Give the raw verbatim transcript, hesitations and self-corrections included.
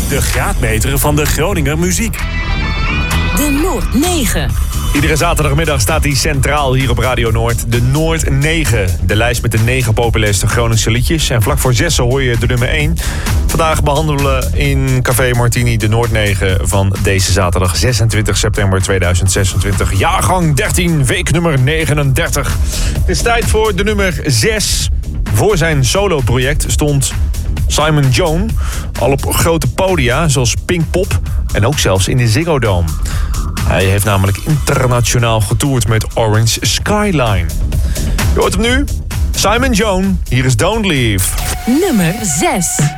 De graadmeter van de Groninger muziek. De Noord negen. Iedere zaterdagmiddag staat hij centraal hier op Radio Noord. De Noord negen. De lijst met de negen populairste Groningse liedjes. En vlak voor zessen hoor je de nummer één. Vandaag behandelen we in Café Martini de Noord negen van deze zaterdag zesentwintig september tweeduizend zesentwintig. Jaargang dertien, week nummer negenendertig. Het is tijd voor de nummer zes. Voor zijn soloproject stond Simon Jones al op grote podia zoals Pinkpop en ook zelfs in de Ziggo Dome. Hij heeft namelijk internationaal getoerd met Orange Skyline. Je hoort hem nu, Simon Jones. Hier is Don't Leave. Nummer zes.